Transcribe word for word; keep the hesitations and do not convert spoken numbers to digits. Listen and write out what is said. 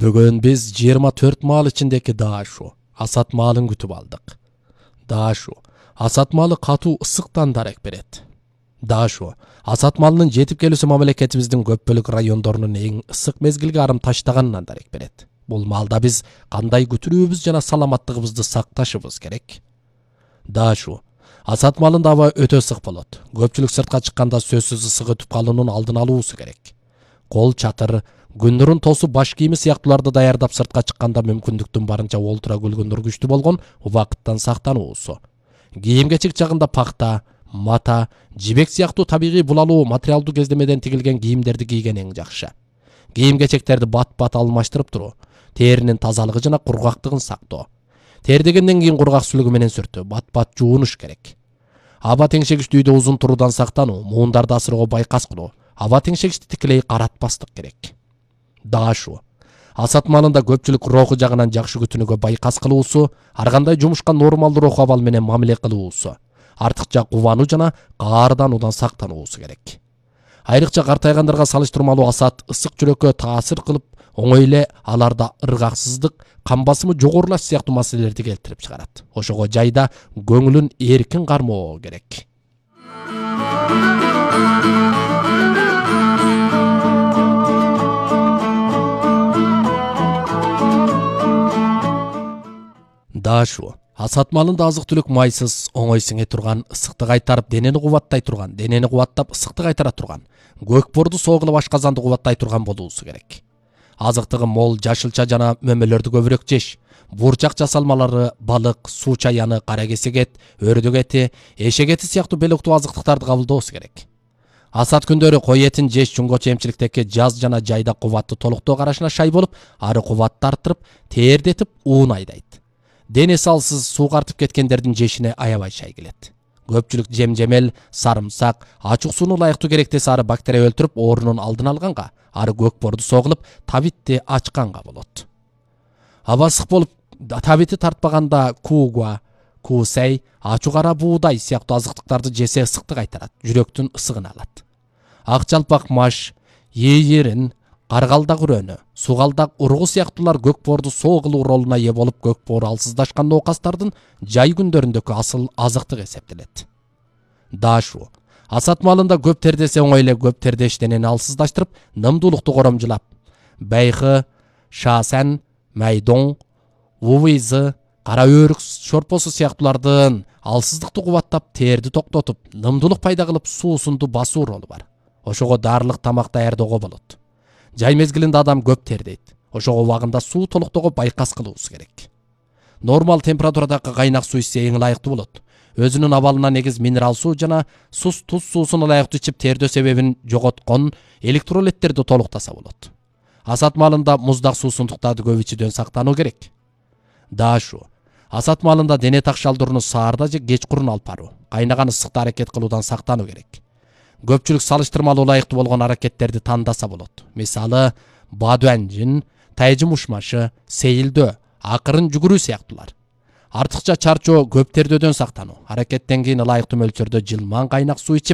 Бүгін біз жыйырма төрт маал içindeki Daşu, asat malын күтүп алдык. Daşu, asat malı катуу ысыктан дарек берет. Daşu, asat malынын жетип келүүсү мамлекетибиздин көп бөлүк райондорунун эң ысык мезгилге арым таштаганынан дарек берет. Бул маалда биз кандай күтүрүүбүз жана саламаттыгыбызды сакташыбыз керек. Daşu, асат малында аба өтө ысык болот. Көпчүлүк сыртка чыкканда сөзсүз ысык өтүп калуунун алдын алуусу керек. Кол чатыр, күндүрүн тосу баш кийими сыяктууларды даярдап сыртка чыкканда мүмкүндүктүн барынча олтура күлгүндүр күчтүү болгон убакыттан сактануусу. Кийим кечек жагында пакта, мата, жибек сыяктуу табигый булалуу материалдуу кездемеден тигилген кийимдерди кийген эң жакшы. Кийим кечектерди бат-бат алмаштырып туруу, теринин тазалыгы жана кургактыгын сактоо. Тер дегенден кийин кургак сүлүгү менен сүртүү, бат-бат жуунуш керек. Аба теңшегичти үйдө узун туруудан сактануу, муундарды асырууга байкас кылуу, аба теңшегичти тикилей каратпастык керек. Daşu, асат малында көпчүлүк руху жагынан жакшы күтүүгө байкас кылуусу, ар кандай жумушка нормалдуу рух абал менен мамиле кылуусу, артыкча кубануу жана каардануудан сактануусу керек. Айрыкча картайгандарга салыштырмалуу асат ысык жүрөккө таасир кылып, оңой эле аларда ыргаксыздык, кан басымы жогорулаш сыяктуу маселелерди келтирип чыгарат. Ошого жайда көңүлүн эркин кармоо керек. Daşu, асат малында азык-түлүк майсыз, оңой сиңе турган, ысыкты кайтарып денени кубаттай турган, денени кубаттап ысыкты кайтара турган, көк борду согулуп ашказанды кубаттай турган болуусу керек. Азыктыгы мол жашылча жана мөмөлөрдү көбүрөөк жеш, бурчак жасалмалары, балык, суу чаяны, кара кесек эт, өрдөк эти, эшек эти сыяктуу белуктуу азыктыктарды кабылдоосу керек. Асат күндөрү кой этин жеш чуңгочу эмчиликтеги жаз жана жайда кубатты толуктоо карашына шай болуп, ары кубатты арттырып, тердетип уун айдайт. Дене салсыз суу картып кеткендердин жешине аябай шай келет. Көпчүлүк жем-жемел, сарымсак, ачык сууну ылайыктуу керектеси ары бактерия өлтүрүп, оорунун алдын алганга, ары көк борду согулуп, табитти ачканга болот. Аба ысык болуп, табити тартпаганда кууга, куусай, ачуу кара буудай сыяктуу азыктыктарды жесе ысыкты кайтарат, жүрөктүн ысыгын алат. Ак жалпак маш, ийирин, каргалдак үрөнү, сугалдак ургу сыяктуулар көк боорду согулуу ролуна ээ болуп, көк боору алсыздашкан оокастардын жай күндөрүндөгү асыл азыктык эсептелет. Daşu, асат малында көп тердесе оңой эле көп тердеш денени алсыздаштырып, нымдуулукту коромжулап, байкы, шаасен, майдоң, увызы, кара өрүк шорпосу сыяктуулардын алсыздыкты кубаттап, терди токтотуп, нымдуулук пайда кылып, суусунду басуу ролу бар. Ошого дарылык тамак даярдоого болот. Жай мезгилинде адам көп тердейт. Ошого убагында суу толуктоого байкас кылуусу керек. Нормал температурадагы кайнак суу ичсе эң ылайыктуу болот. Өзүнүн абалына негиз минерал суу жана суз туз суусун ылайыктуу ичип тердөө себебин жоготкон электролиттерди толуктаса болот. Асат малында муздак суусундуктарды көп ичүүдөн сактануу керек. Daşu, асат малында дене такшалдырууну саарда же кечкурун алып баруу, кайнаган ысыкта аракет кылуудан сактануу керек. Көпчүлүк салыштырмалуу ылайыктуу болгон аракеттерди тандаса болот. Мисалы, бадуанжин, тайжым ушмашы, сейилдөө, акырын жүгүрүү сыяктуулар. Артыкча чарчоо, көп тердөөдөн сактануу, аракеттен кийин ылайыктуу мөлчөрдө жылман кайнак суу ичип,